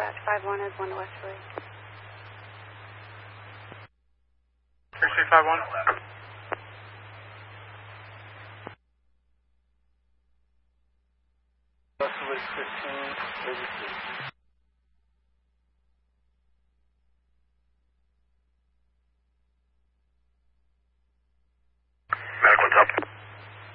5-1 is 1 to Westerly. 3351. Westerly 1583.